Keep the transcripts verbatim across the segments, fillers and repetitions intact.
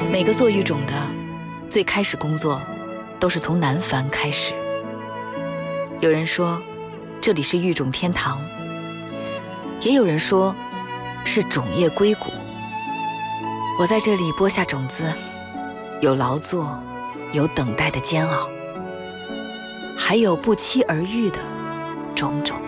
每个做育种的，最开始工作都是从南繁开始。有人说，这里是育种天堂，也有人说是种业硅谷。我在这里播下种子，有劳作，有等待的煎熬，还有不期而遇的种种。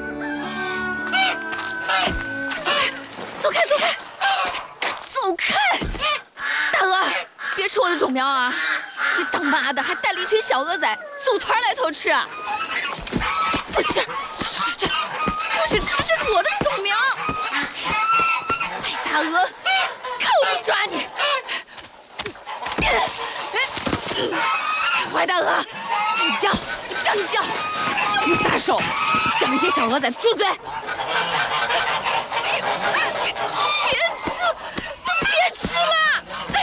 走开，走开，走开！大鹅，别吃我的种苗啊！这当妈的还带了一群小鹅仔组团来偷吃啊！不许吃，这这不许吃，这是我的种苗！哎，大鹅，看我不抓你！坏大鹅，你叫，你叫，你叫，就你撒手，叫那些小鹅仔住嘴！别吃了，都别吃了！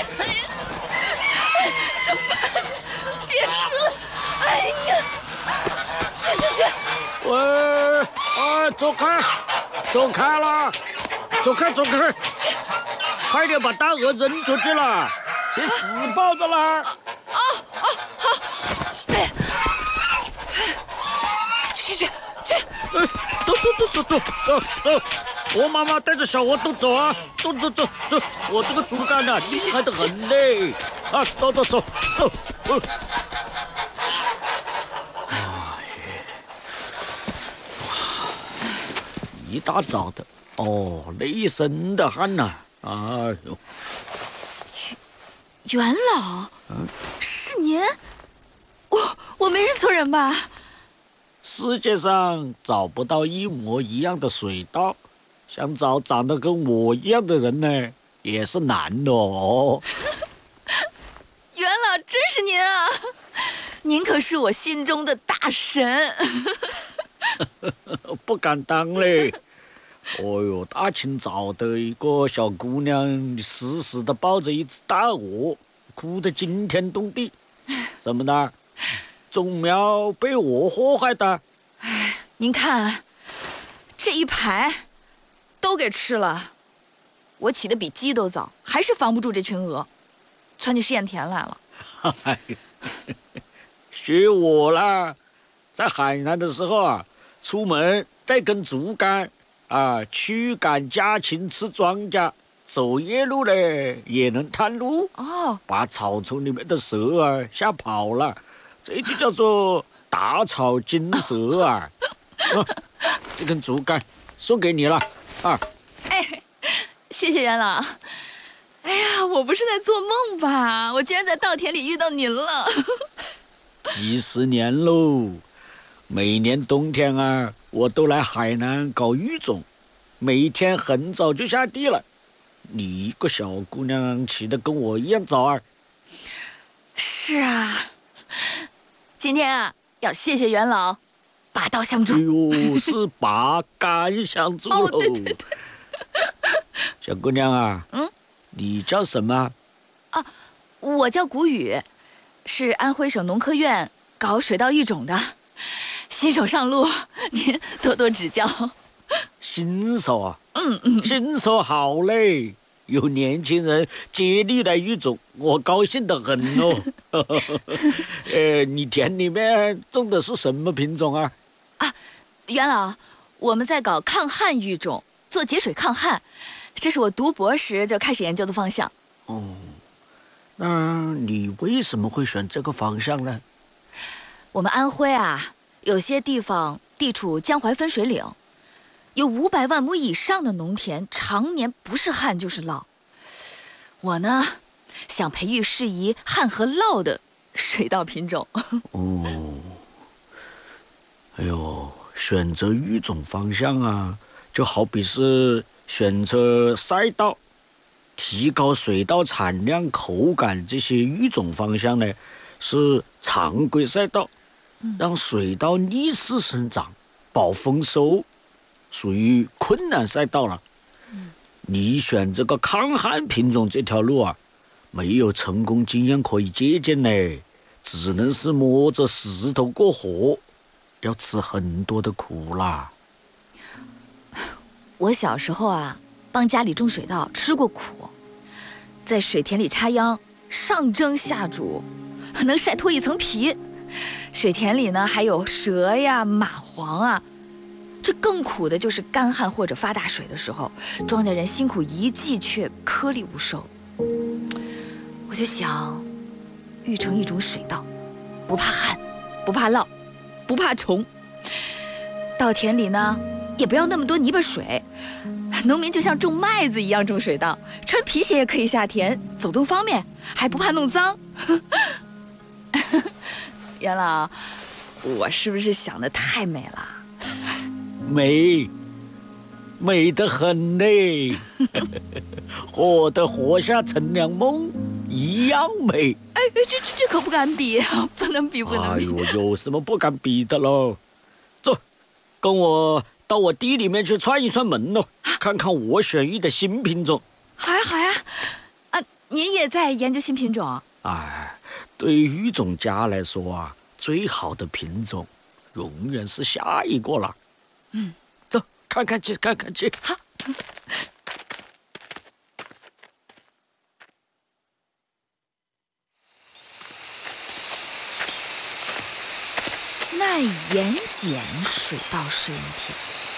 怎么办？别吃了！哎呀，去去去！ 喂，哎，走开，走开了，走开，走开！快点把大鹅扔出去了，别死抱着了。 哦哦好。哎，去去去去！ 哎，走走走走走走走！我妈妈带着小鹅都走啊，走走走走！我这个竹竿啊，厉害得很嘞！啊，走走走走！哦，一大早的，哦，累身的汗呐！哎呦， 元老，嗯、是您？我我没认错人吧？ 世界上找不到一模一样的水稻。想找长得跟我一样的人呢，也是难的哦。 元老，真是您啊！您可是我心中的大神。 不敢当嘞。哦呦，大清早的一个小姑娘，死死的抱着一只大鹅，哭得惊天动地。怎么的？种苗被我祸害的？ 哎，您看，这一排都给吃了。我起得比鸡都早，还是防不住这群鹅，窜进试验田来了。 学我啦！在海南的时候啊，出门带根竹竿啊，驱赶家禽吃庄稼，走夜路嘞也能探路哦， 把草丛里面的蛇啊吓跑了，这就叫做打草惊蛇啊！啊，这根竹竿送给你了啊！ 哎，谢谢元老。哎呀，我不是在做梦吧？我竟然在稻田里遇到您了。 几十年喽，每年冬天啊，我都来海南搞育种，每天很早就下地了。你一个小姑娘起得跟我一样早啊。 是啊，今天啊，要谢谢元老，拔刀相助。 哎呦，是拔竿相助喽。 哦，对对对。 小姑娘啊， 嗯， 你叫什么？ 啊，我叫谷雨，是安徽省农科院搞水稻育种的，新手上路，您多多指教。 新手啊， 嗯嗯， 新手好嘞，有年轻人接力来育种，我高兴得很哦。呃，你田里面种的是什么品种啊？ 啊，元老，我们在搞抗旱育种，做节水抗旱。这是我读博时就开始研究的方向。 哦，那你为什么会选这个方向呢？ 我们安徽啊，有些地方地处江淮分水岭，有五百万亩以上的农田，常年不是旱就是涝。我呢，想培育适宜旱和涝的水稻品种。 哦，哎呦，选择育种方向啊，就好比是选择赛道，提高水稻产量、口感这些育种方向呢，是常规赛道，让水稻逆势生长、保丰收，属于困难赛道了。你选这个抗旱品种这条路啊，没有成功经验可以借鉴呢，只能是摸着石头过河，要吃很多的苦啦。 我小时候啊，帮家里种水稻，吃过苦。 在水田里插秧，上蒸下煮，能晒脱一层皮。水田里呢还有蛇呀、蚂蟥啊。这更苦的就是干旱或者发大水的时候，庄稼人辛苦一季却颗粒无收。我就想，育成一种水稻，不怕旱，不怕涝，不怕虫。稻田里呢，也不要那么多泥巴水。农民就像种麦子一样种水稻，穿皮鞋也可以下田，走动方便，还不怕弄脏。元老，我是不是想得太美了？ 美，美得很嘞，和我的活下乘凉梦一样美。 哎，这这这可不敢比啊，不能比，不能比。 哎呦，有什么不敢比的喽？走，跟我到我地里面去串一串门喽，啊、看看我选育的新品种。 好呀，好呀。啊，您也在研究新品种？ 哎，对于育种家来说啊，最好的品种永远是下一个了。 嗯， 走，看看去，看看去。 好。耐盐碱水稻试验田。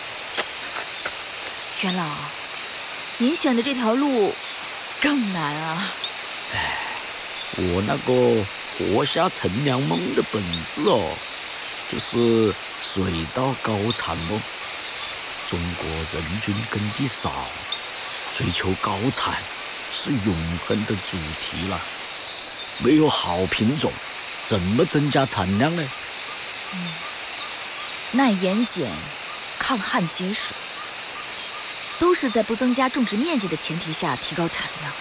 元老，您选的这条路更难啊。 哎，我那个活下乘凉梦的本质哦，就是水稻高产梦。中国人均耕地少，追求高产是永恒的主题了。没有好品种，怎么增加产量呢？ 嗯，耐盐碱、抗旱节水，都是在不增加种植面积的前提下提高产量。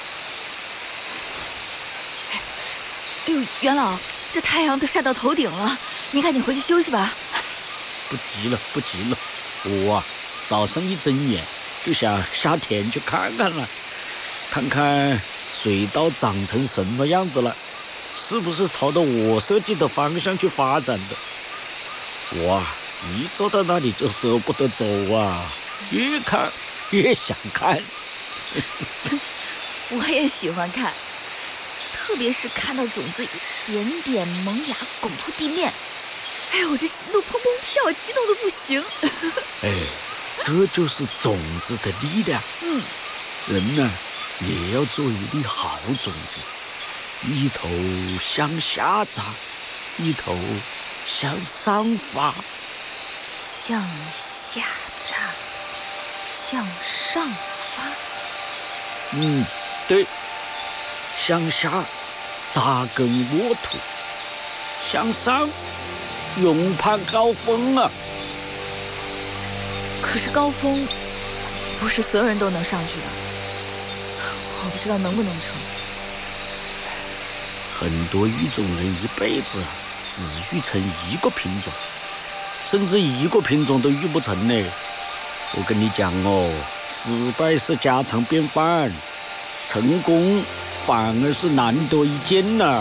哎呦，元老，这太阳都晒到头顶了，您赶紧回去休息吧。 不急了，不急了，我啊，早上一睁眼就想下田去看看了，看看水稻长成什么样子了，是不是朝着我设计的方向去发展的。我啊，一坐到那里就舍不得走啊，越看越想看。 我也喜欢看，特别是看到种子一点点萌芽拱出地面，哎呦，我这心都砰砰跳，激动的不行。 哎，这就是种子的力量。 嗯， 人呢也要做一粒好种子，一头向下长，一头向上发。 向下长，向上发。 嗯，对，向下扎根沃土，向上勇攀高峰啊！ 可是高峰不是所有人都能上去的，我不知道能不能成。 很多育种人一辈子只育成一个品种，甚至一个品种都育不成呢。我跟你讲哦，失败是家常便饭，成功反而是难得一见呢。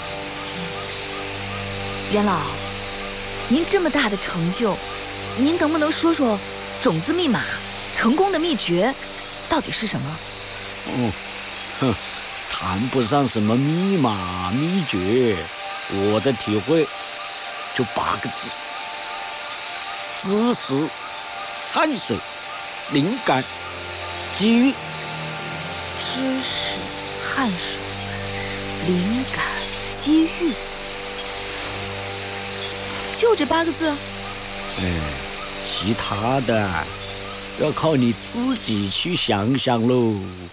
元老，您这么大的成就，您能不能说说种子密码、成功的秘诀到底是什么？ 哦，哼，谈不上什么密码秘诀，我的体会就八个字：知识、汗水、灵感、机遇。 知识、汗水、灵感、机遇，就这八个字？ 哎，其他的要靠你自己去想想喽。